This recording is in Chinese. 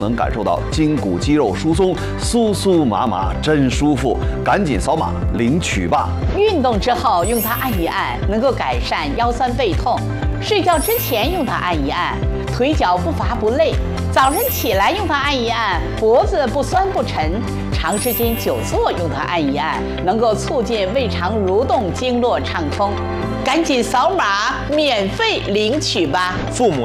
能感受到筋骨肌肉疏松，酥酥麻麻，真舒服。赶紧扫码领取吧！ 运动之后用它按一按，能够改善腰酸背痛；睡觉之前用它按一按，腿脚不乏不累；早晨起来用它按一按，脖子不酸不沉；长时间久坐用它按一按，能够促进胃肠蠕动，经络畅通。赶紧扫码免费领取吧！ 父母